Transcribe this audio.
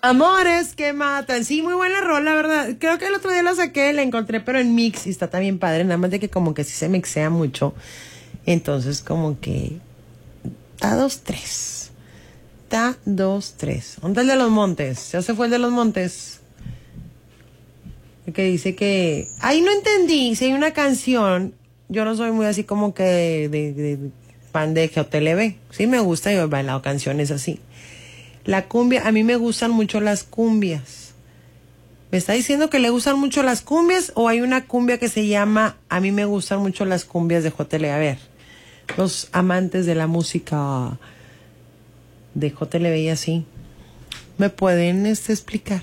Amores que matan. Sí, muy buena rola, ¿verdad? Creo que el otro día la saqué, la encontré, pero en mix y está también padre. Nada más de que como que sí se mixea mucho. Entonces, como que. Ta dos, tres. Ta dos, tres. ¿Dónde el de los montes? ¿Ya se fue el de los montes? El que dice que. Ahí no entendí. Si hay una canción. Yo no soy muy así como que de fan de GOTLB. Sí me gusta, yo he bailado canciones así. La cumbia, a mí me gustan mucho las cumbias. ¿Me está diciendo que le gustan mucho las cumbias o hay una cumbia que se llama a mí me gustan mucho las cumbias de JL? A ver, los amantes de la música de JLB y así, ¿me pueden explicar?